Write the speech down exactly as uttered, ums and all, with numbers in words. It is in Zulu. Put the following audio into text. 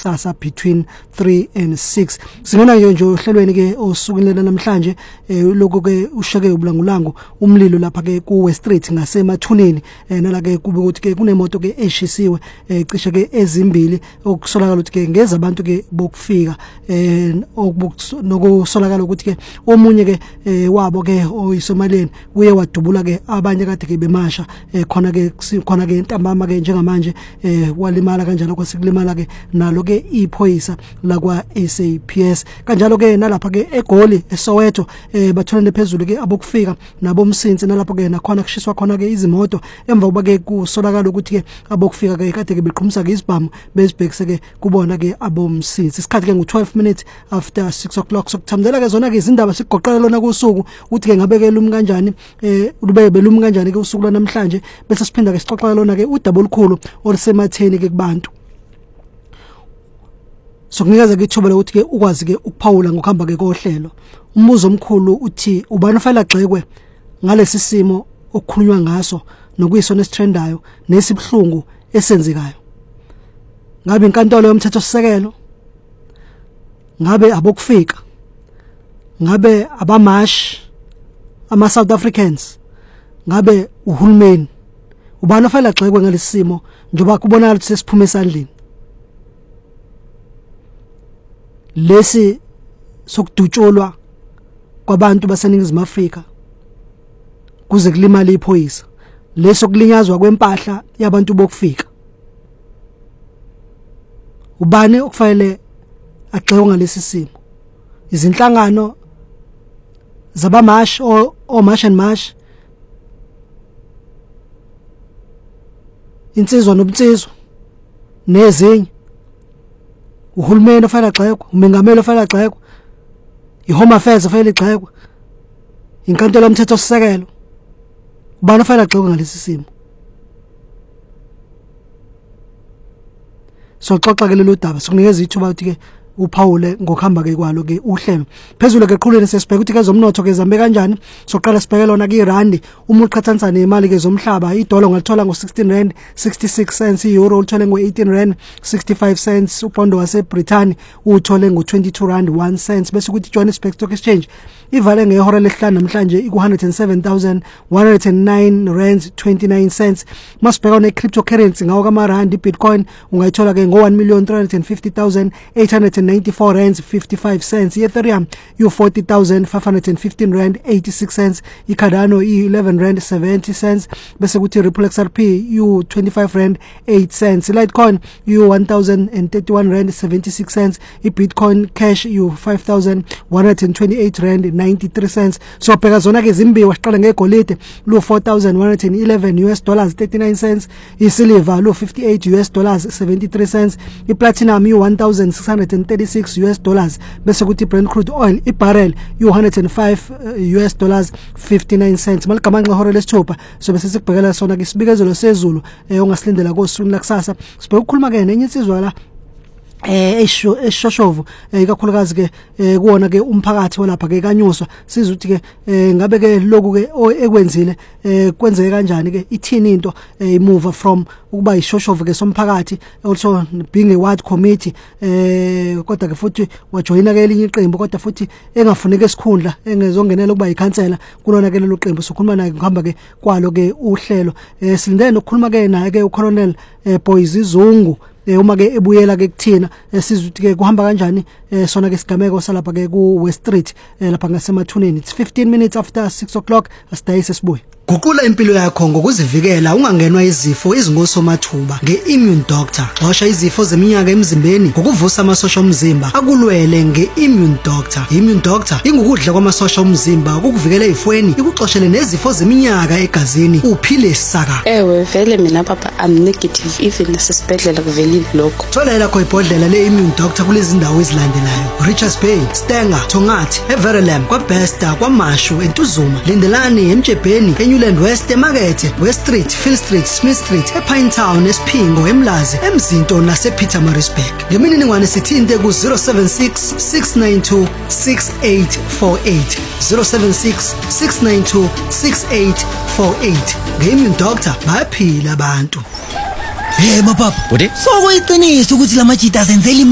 kusasa between three and six. Singena nje nje ohlelweni ke osukwini namhlanje lokho ke ushake ubulangulangu umlilo lapha ke ku West Street ngasemathuneni nala ke kube ukuthi ke kunemoto ke eshisiwe cishe ke ezimbili okusolakala ukuthi ke ngeza abantu ke bokufika eh nokusolakala ukuthi ke omunye ke wabo ke oyisomaleni uye wadubula ke abanye kade ke bemasha khona ke khona ke intambama ke njengamanje eh walimala kanjalo kwasikulimala ke nalo ke iphoyisa la kwa S A P S kanjalo ke nalapha ke eGoli eSoweto eh bathonele phezulu ke abokufika nabomsinsi nalapho ke nakhona kushiswa khona ke izimoto emva kuba ke kusolakala ukuthi ke abokufika ke kade ke beqhumisa ke isibhamu bezibhekise ke kubona ke abomsinsi isikhathi ke ngu twelve minutes after six o'clock sokuthamdela ke zona ke izindaba sigoqela lona kusuku uthi ke ngabe ke lumi kanjani eh ube belumi kanjani ke usuku namhlanje bese siphinda ke sixoxela lona ke udaba olukhulu olusematheni ke kubantu sokunikeza ke ithuba lokuthi ke ukwazi ke ukuphawula ngokuhamba ke kohlelo umbuzo omkhulu uthi ubani ufela gxekwe ngalesi simo okukhulunywa ngaso nokuyisona esitrendayo nesibhlungu esenzekayo ngabe inkantolo yomthetho sisekelo ngabe abokufika ngabe abamash ama South Africans ngabe uhulumeni ubani ufela gxekwe ngalesi simo njoba kubonakala ukuthi sesiphume esandleni lesi sokudutshulwa kwabantu baseningizimu Afrika kuze kulimala iphoyisa leso kulinyazwa kwempahla yabantu bokufika ubani okufanele agxekwe ngalesi simo izinhlangano zabamash o, o mash and mash insizwa nobunsizwa nezinye uhulumeni ofana gxekwa umengameli ofana gxekwa iHome Affairs ofana gxekwa inkantolo yomthetho sisekelo ubani ofana gxekwa ngalesi simo so xoxa ke lelo daba sokunikeza ithuba ukuthi ke uphawule ngokuhamba ke kwalo ke uhlelo phezulu ke qhuleni sesibheka ukuthi ke zomnotho ke zambe kanjani soqala sibheke lona ke irandi uma uqhathanisa nemali ke zomhlaba idola ngalithola ngo sixteen rand sixty-six cents euro uthole ngo eighteen rand sixty-five cents upondo wase Britain uthole ngo twenty-two rand one cent bese ukuthi Johannesburg Stock Exchange ivale ngehora lehlanu namhlanje iku one hundred seven thousand one hundred nine rand twenty-nine cents masibheka ne cryptocurrency ngawo kama rand Bitcoin ungayithola ke ngo one million three hundred fifty thousand eight hundred ninety-four rands fifty-five cents Ethereum you forty thousand five hundred fifteen rand eighty-six cents iCardano eleven rand seventy cents bese kuthi Ripple X R P you twenty-five rand eight cents Litecoin you one thousand thirty-one rand seventy-six cents iBitcoin Cash you five thousand one hundred twenty-eight rand ninety-three cents so bheka zona ke zimbiwa siqala ngegolide lu four thousand one hundred eleven U S dollars thirty-nine cents isilver lu fifty-eight U S dollars seventy-three cents iplatinum you one thousand six hundred thirty-six U S dollars bese kuthi Brent crude oil ibarrel you one hundred five U S dollars fifty-nine cents malikamanqa ihora lesithupha so bese sikubhekela sona ke sibikezelo sezulu ongasilindela kosuku lakusasa sibheka ukukhuluma ke nenye insizwa la eh esho eshoshovu ikakhulukazi ke kuona ke umphakathi walapha ke kanyuswa sizuthi ke ngabe ke lokhu ke ekwenzile kwenzeke kanjani ke ithini into imove from ukuba ishoshovu ke somphakathi also being a ward committee eh kodwa ke futhi wajoyina ke elinye iqembu kodwa futhi engafuneka esikhundla engezongenela ukuba ikhansela kulona ke lelo qembu sokhuluma naye ngihamba ke kwalo ke uhlelo silindele nokukhuluma ke naye ke uColonel Boyzi Zungu uma ke ebuyela ke kuthina sizuthi ke kuhamba kanjani sona ke sigameko salapha ke ku West Street lapha ngasemathuneni it's fifteen minutes after six o'clock asidayise sibuye guqula impilo yakho ngokuzivikela ungangenwa izifo ezingosomathuba nge-Immune Doctor xosha izifo zeminyaka emzimbeni ngokuvusa amasosha omzimba akulwele nge-Immune Doctor Immune Doctor ingukudla kwamasosha omzimba ukukuvikela ifweni ikuxoshele nezifo zeminyaka egazini uphile saka ewe vele mina papa I'm negative even nasesibhedlela kuvelile lokho tholela kho ibhodlela le-Immune Doctor kulezi ndawo ezilandelayo Richards Bay Stenger Tongathi eVerulam kwaBesta kwaMashu eNtuzuma Lindelani eMtshebheni Newland West eMakethe West Street Phil Street Smith Street ePine Town eSphingo eMlazi eMzinto nasePietermaritzburg ngemininingwane sithinte ku zero seven six six nine two six eight four eight zero seven six six nine two six eight four eight nge-Immune Doctor bayaphila abantu. Hey mapapa, Uthi? Sokuyiqiniso ukuthi lamajita asenzeli